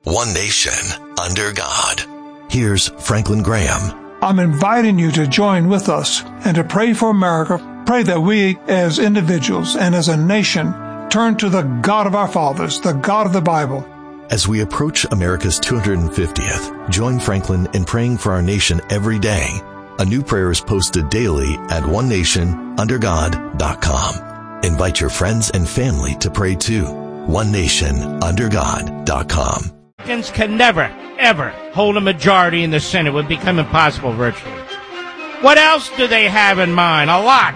one nation, under God. Here's Franklin Graham. I'm inviting you to join with us and to pray for America. Pray that we as individuals and as a nation turn to the God of our fathers, the God of the Bible. As we approach America's 250th, join Franklin in praying for our nation every day. A new prayer is posted daily at onenationundergod.com. Invite your friends and family to pray too. onenationundergod.com. Republicans can never, ever hold a majority in the Senate. It would become impossible virtually. What else do they have in mind? A lot.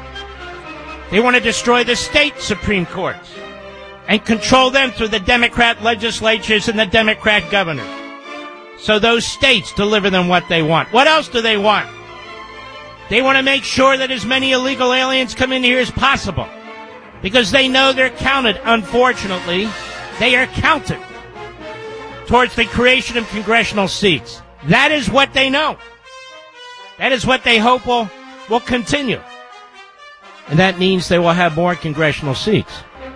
They want to destroy the state Supreme Courts and control them through the Democrat legislatures and the Democrat governors. So those states deliver them what they want. What else do they want? They want to make sure that as many illegal aliens come in here as possible because they know they're counted. Unfortunately, they are counted towards the creation of congressional seats. That is what they know. That is what they hope will continue. And that means they will have more congressional seats.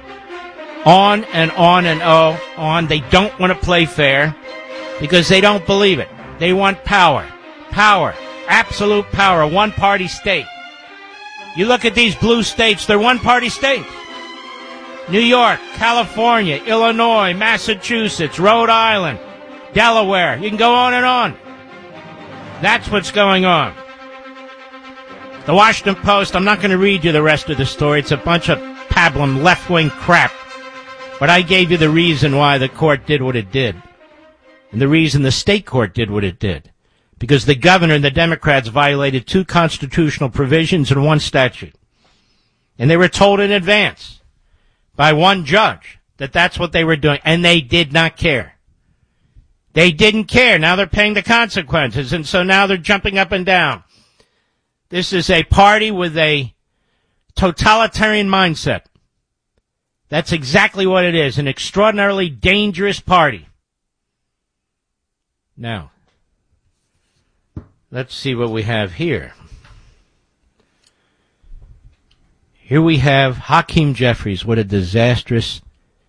On and on and on. They don't want to play fair because they don't believe it. They want power. Power. Absolute power. One-party state. You look at these blue states, they're one-party states. New York, California, Illinois, Massachusetts, Rhode Island, Delaware. You can go on and on. That's what's going on. The Washington Post, I'm not going to read you the rest of the story. It's a bunch of pablum left-wing crap. But I gave you the reason why the court did what it did. And the reason the state court did what it did. Because the governor and the Democrats violated 2 constitutional provisions and 1 statute. And they were told in advance by one judge that that's what they were doing. And they did not care. They didn't care. Now they're paying the consequences. And so now they're jumping up and down. This is a party with a totalitarian mindset. That's exactly what it is. An extraordinarily dangerous party. Now, let's see what we have here. Here we have Hakeem Jeffries. What a disastrous,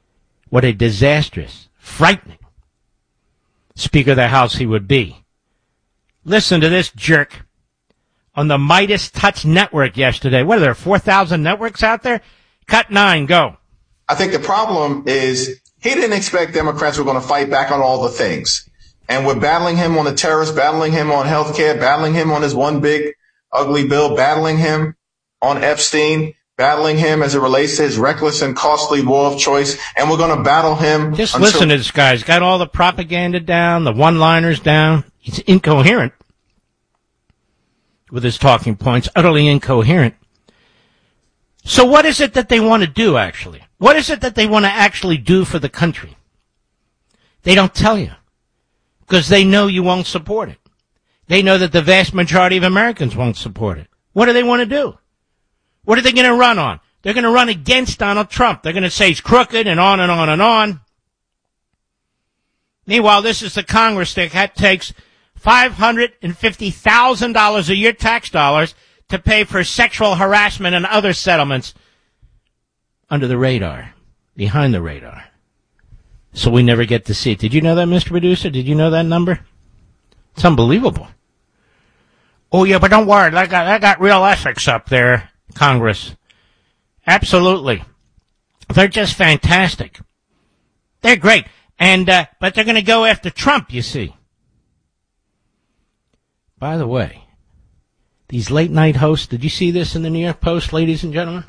frightening Speaker of the House he would be. Listen to this jerk on the Midas Touch Network yesterday. What are there, 4,000 networks out there? Cut 9, go. I think the problem is he didn't expect Democrats were going to fight back on all the things. And we're battling him on the terrorists, battling him on health care, battling him on his one big ugly bill, battling him on Epstein, battling him as it relates to his reckless and costly war of choice. And we're going to battle him. Just listen to this guy. He's got all the propaganda down, the one-liners down. He's incoherent with his talking points, utterly incoherent. So what is it that they want to do, actually? What is it that they want to actually do for the country? They don't tell you because they know you won't support it. They know that the vast majority of Americans won't support it. What do they want to do? What are they going to run on? They're going to run against Donald Trump. They're going to say he's crooked and on and on and on. Meanwhile, this is the Congress that takes $550,000 a year tax dollars to pay for sexual harassment and other settlements under the radar, behind the radar. So we never get to see it. Did you know that, Mr. Producer? Did you know that number? It's unbelievable. Oh, yeah, but don't worry. I got real ethics up there, Congress. Absolutely. They're just fantastic. They're great. And but they're going to go after Trump, you see. By the way, these late-night hosts, did you see this in the New York Post, ladies and gentlemen?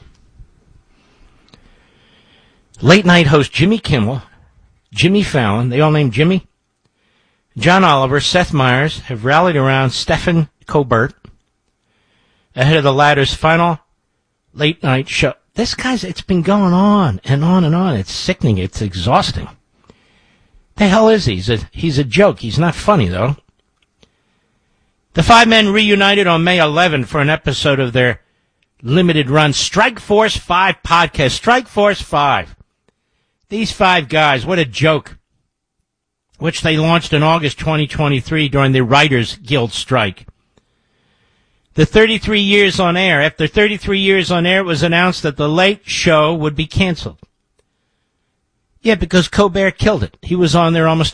Late-night host Jimmy Kimmel, Jimmy Fallon, they all named Jimmy, John Oliver, Seth Meyers have rallied around Stephen Colbert ahead of the latter's final late-night show. This guy's, it's been going on and on and on. It's sickening. It's exhausting. The hell is he? He's a joke. He's not funny, though. The 5 men reunited on May 11 for an episode of their limited-run Strike Force 5 podcast. Strike Force 5. These 5 guys, what a joke, which they launched in August 2023 during the Writers Guild strike. The 33 years on air. After 33 years on air, it was announced that The Late Show would be canceled. Yeah, because Colbert killed it. He was on there almost